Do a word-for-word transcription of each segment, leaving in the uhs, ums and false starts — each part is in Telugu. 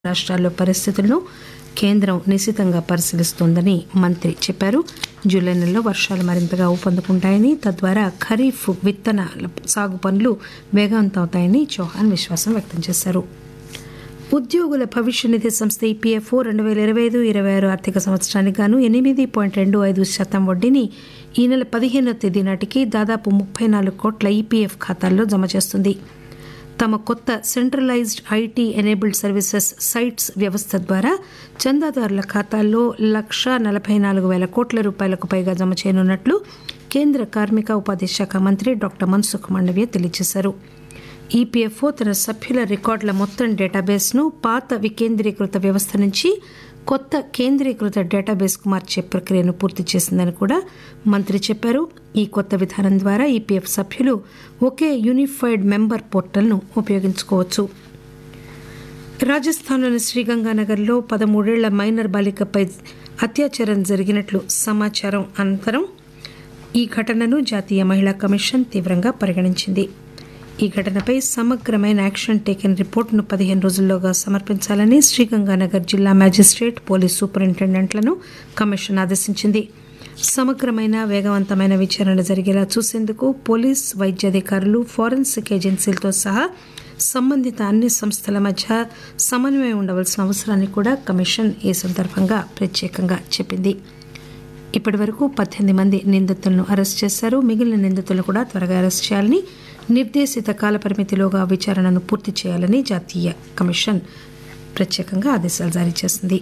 రాష్ట్రాల్లో పరిస్థితులను కేంద్రం నిశితంగా పరిశీలిస్తోందని మంత్రి చెప్పారు. జూలై నెలలో వర్షాలు మరింతగా ఊపందుకుంటాయని, తద్వారా ఖరీఫ్ విత్తనాల సాగు పనులు వేగవంతమవుతాయని చౌహాన్ విశ్వాసం వ్యక్తం చేశారు. ఉద్యోగుల భవిష్య నిధి సంస్థ ఈపీఎఫ్ఓ రెండు వేల ఇరవై ఐదు ఇరవై ఆరు ఆర్థిక సంవత్సరానికి గాను ఎనిమిది పాయింట్ రెండు ఐదు శాతం వడ్డీని ఈ నెల పదిహేనవ తేదీ నాటికి దాదాపు ముప్పై నాలుగు కోట్ల ఈపీఎఫ్ ఖాతాల్లో జమ చేస్తుంది. తమ కొత్త centralised IT enabled services sites వ్యవస్థ ద్వారా చందాదారుల ఖాతాల్లో లక్ష నలభై నాలుగు వేల కోట్ల రూపాయలకు పైగా జమ చేయనున్నట్లు కేంద్ర కార్మిక ఉపాధి శాఖ మంత్రి డాక్టర్ మన్సుఖ్ మాండవ్య తెలియజేశారు. ఈపీఎఫ్ఓ తన సభ్యుల రికార్డుల మొత్తం డేటాబేస్ను పాత వికేంద్రీకృత వ్యవస్థ నుంచి కొత్త కేంద్రీకృత డేటాబేస్కు మార్చే ప్రక్రియను పూర్తి చేసిందని కూడా మంత్రి చెప్పారు. ఈ కొత్త విధానం ద్వారా ఈపీఎఫ్ సభ్యులు ఒకే యూనిఫైడ్ మెంబర్ పోర్టల్ను ఉపయోగించుకోవచ్చు. రాజస్థాన్లోని శ్రీగంగానగర్లో పదమూడేళ్ల మైనర్ బాలికపై అత్యాచారం జరిగినట్లు సమాచారం అనంతరం ఈ ఘటనను జాతీయ మహిళా కమిషన్ తీవ్రంగా పరిగణించింది. ఈ ఘటనపై సమగ్రమైన యాక్షన్ టేకెన్ రిపోర్టును పదిహేను రోజుల్లోగా సమర్పించాలని శ్రీగంగానగర్ జిల్లా మేజిస్ట్రేట్, పోలీస్ సూపరింటెండెంట్లను కమిషన్ ఆదేశించింది. సమగ్రమైన వేగవంతమైన విచారణ జరిగేలా చూసేందుకు పోలీస్, వైద్యాధికారులు, ఫోరెన్సిక్ ఏజెన్సీలతో సహా సంబంధిత అన్ని సంస్థల మధ్య సమన్వయం ఉండవలసిన అవసరాన్ని కూడా కమిషన్ ఈ సందర్భంగా ప్రత్యేకంగా చెప్పింది. ఇప్పటి వరకు పద్దెనిమిది మంది నిందితులను అరెస్ట్ చేశారు. మిగిలిన నిందితులను కూడా త్వరగా అరెస్ట్ చేయాలని, నిర్దేశిత కాలపరిమితిలోగా విచారణను పూర్తి చేయాలని జాతీయ కమిషన్ ప్రత్యేకంగా ఆదేశాలు జారీ చేసింది.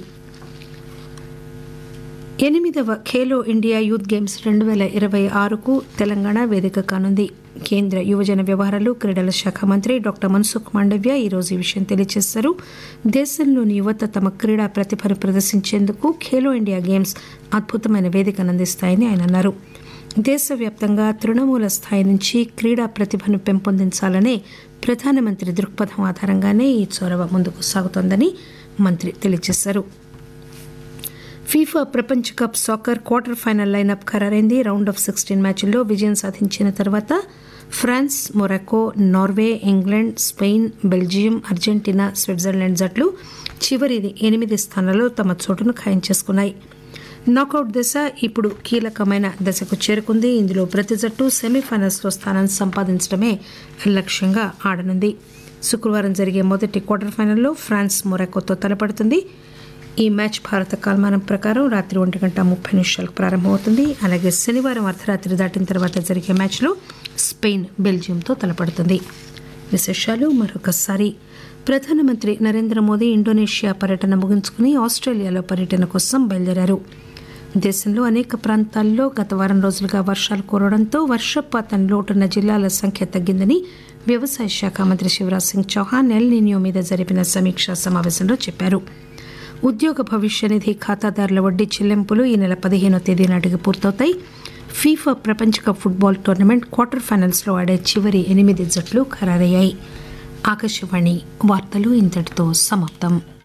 ఎనిమిదవ ఖేలో ఇండియా యూత్ గేమ్స్ రెండు వేల ఇరవై ఆరుకు తెలంగాణ వేదిక కానుంది. కేంద్ర యువజన వ్యవహారాలు, క్రీడల శాఖ మంత్రి డాక్టర్ మన్సుఖ్ మాండవ్య ఈరోజు ఈ విషయం తెలియజేశారు. దేశంలోని యువత తమ క్రీడా ప్రతిభను ప్రదర్శించేందుకు ఖేలో ఇండియా గేమ్స్ అద్భుతమైన వేదికను అందిస్తాయని ఆయన అన్నారు. దేశవ్యాప్తంగా తృణమూల స్థాయి నుంచి క్రీడా ప్రతిభను పెంపొందించాలనే ప్రధానమంత్రి దృక్పథం ఆధారంగానే ఈ చొరవ ముందుకు సాగుతోందని మంత్రి తెలియజేశారు. ఫీఫా ప్రపంచ cup soccer quarter final lineup ఖరారైంది. Round of sixteen మ్యాచ్ల్లో విజయం సాధించిన తర్వాత France, Morocco, Norway, England, Spain, Belgium, Argentina, Switzerland జట్లు చివరి ఎనిమిది స్థానాల్లో తమ చోటును ఖాయం చేసుకున్నాయి. నాకౌట్ దశ ఇప్పుడు కీలకమైన దశకు చేరుకుంది. ఇందులో ప్రతి జట్టు సెమీఫైనల్స్లో స్థానం సంపాదించడమే లక్ష్యంగా ఆడనుంది. శుక్రవారం జరిగే మొదటి క్వార్టర్ ఫైనల్లో ఫ్రాన్స్ మొరాకోతో తలపడుతుంది. ఈ మ్యాచ్ భారత కాలమానం ప్రకారం రాత్రి ఒంటి గంట ముప్పై నిమిషాలకు ప్రారంభమవుతుంది. అలాగే శనివారం అర్ధరాత్రి దాటిన తర్వాత జరిగే మ్యాచ్లో స్పెయిన్ బెల్జియంతో తలపడుతుంది. విశేషాలు మరొకసారి. ప్రధానమంత్రి నరేంద్ర మోదీ ఇండోనేషియా పర్యటన ముగించుకుని ఆస్ట్రేలియాలో పర్యటన కోసం బయలుదేరారు. దేశంలో అనేక ప్రాంతాల్లో గత వారం రోజులుగా వర్షాలు కురవడంతో వర్షపాతం లోటున్న జిల్లాల సంఖ్య తగ్గిందని వ్యవసాయ శాఖ మంత్రి శివరాజ్ సింగ్ చౌహాన్ ఎల్ నినియో మీద జరిపిన సమీక్షా సమావేశంలో చెప్పారు. ఉద్యోగ భవిష్య నిధి ఖాతాదారుల వడ్డీ చెల్లింపులు ఈ నెల పదిహేనో తేదీ నాటికి పూర్తవుతాయి. ఫీఫా ప్రపంచ కప్ ఫుట్బాల్ టోర్నమెంట్ క్వార్టర్ ఫైనల్స్లో ఆడే చివరి ఎనిమిది జట్లు ఖరారయ్యాయి. ఆకాశవాణి వార్తలు ఇంతటితో సమాప్తం.